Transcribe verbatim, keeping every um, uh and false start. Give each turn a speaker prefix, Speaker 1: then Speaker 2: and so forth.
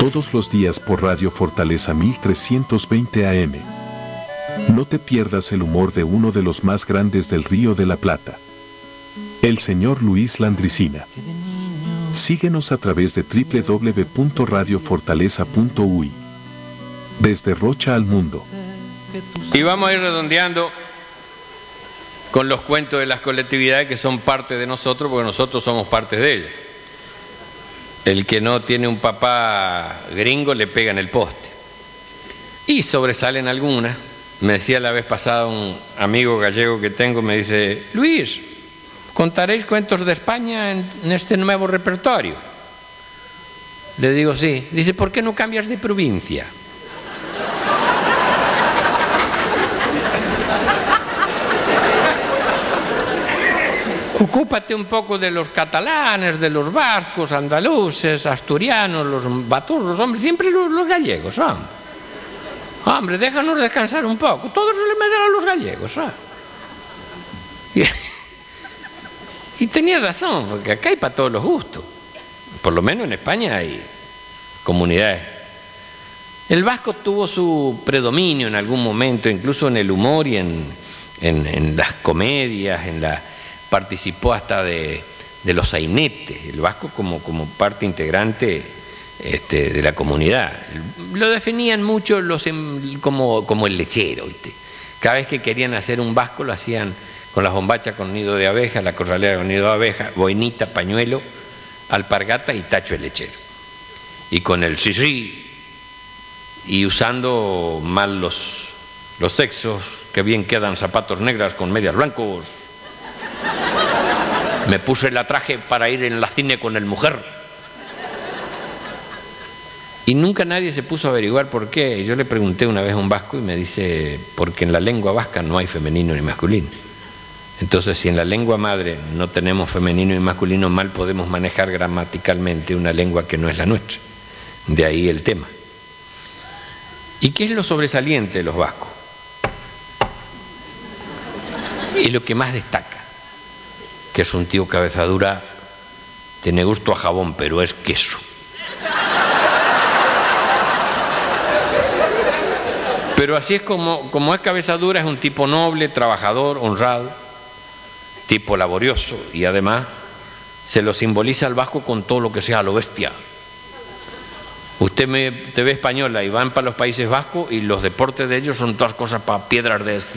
Speaker 1: todos los días por Radio Fortaleza mil trescientos veinte A M. No te pierdas el humor de uno de los más grandes del Río de la Plata, el señor Luis Landricina. Síguenos a través de doble u doble u doble u punto radio fortaleza punto u i. Desde Rocha al mundo.
Speaker 2: Y vamos a ir redondeando con los cuentos de las colectividades que son parte de nosotros, porque nosotros somos parte de ellas. El que no tiene un papá gringo le pega en el poste. Y sobresalen algunas. Me decía la vez pasada un amigo gallego que tengo, me dice: Luis, ¿contaréis cuentos de España en, en este nuevo repertorio? Le digo: sí. Dice: ¿por qué no cambias de provincia? Ocúpate un poco de los catalanes, de los vascos, andaluces, asturianos, los baturros, hombre, siempre los, los gallegos, hombre. Hombre, déjanos descansar un poco. Todo se le meten a los gallegos, ¿sabes? Y, y tenía razón, porque acá hay para todos los gustos. Por lo menos en España hay comunidades. El vasco tuvo su predominio en algún momento, incluso en el humor y en, en, en las comedias, en la, participó hasta de, de los sainetes, el vasco como, como parte integrante este, de la comunidad. Lo definían mucho los, como, como el lechero, ¿viste? Cada vez que querían hacer un vasco lo hacían con las bombachas con nido de abeja, la corralera con nido de abeja, boinita, pañuelo, alpargata y tacho de lechero. Y con el sí sí, y usando mal los, los sexos, que bien quedan zapatos negras con medias blancos. Me puse el traje para ir en la cine con el mujer. Y nunca nadie se puso a averiguar por qué. Yo le pregunté una vez a un vasco y me dice: porque en la lengua vasca no hay femenino ni masculino. Entonces, si en la lengua madre no tenemos femenino y masculino, mal podemos manejar gramaticalmente una lengua que no es la nuestra. De ahí el tema. ¿Y qué es lo sobresaliente de los vascos? Y lo que más destaca, que es un tío cabeza dura, tiene gusto a jabón, pero es queso. Pero así es como, como es cabeza dura, es un tipo noble, trabajador, honrado, tipo laborioso, y además se lo simboliza al vasco con todo lo que sea a lo bestia. Usted me, te ve española y van para los Países Vascos y los deportes de ellos son todas cosas para piedras de